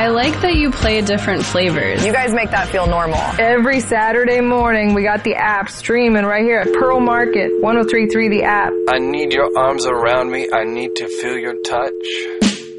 I like that you play different flavors. You guys make that feel normal. Every Saturday morning, we got the app streaming right here at Pearl Market, 103.3 The App. I need your arms around me. I need to feel your touch.